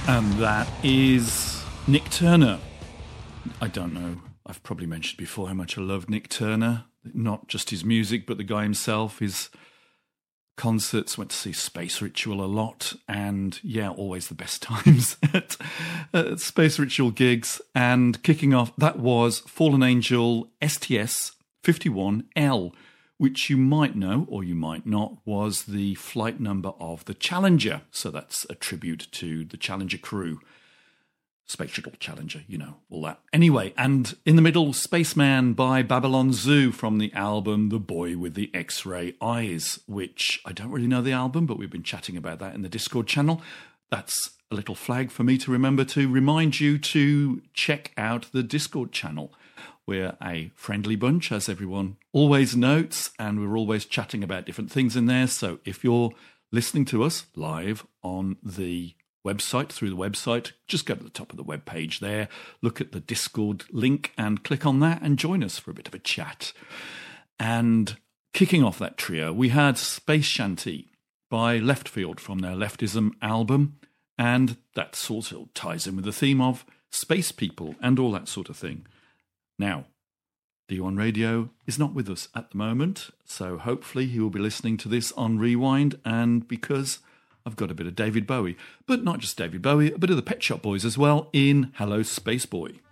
And that is Nick Turner. I don't know, I've probably mentioned before how much I love Nick Turner. Not just his music, but the guy himself, his concerts. Went to see Space Ritual a lot, and yeah, always the best times at Space Ritual gigs. And kicking off, that was Fallen Angel STS 51L, which you might know, or you might not, was the flight number of the Challenger. So that's a tribute to the Challenger crew. Space Shuttle Challenger, you know, all that. Anyway, and in the middle, Spaceman by Babylon Zoo from the album The Boy with the X-Ray Eyes, which I don't really know the album, but we've been chatting about that in the Discord channel. That's a little flag for me to remember to remind you to check out the Discord channel. We're a friendly bunch, as everyone always notes, and we're always chatting about different things in there. So if you're listening to us live on the website, through the website, just go to the top of the web page there, look at the Discord link and click on that and join us for a bit of a chat. And kicking off that trio, we had Space Shanty by Leftfield from their Leftism album, and that sort of ties in with the theme of space people and all that sort of thing. Now, D1 Radio is not with us at the moment, so hopefully he will be listening to this on Rewind, and because I've got a bit of David Bowie, but not just David Bowie, a bit of the Pet Shop Boys as well in Hello Space Boy.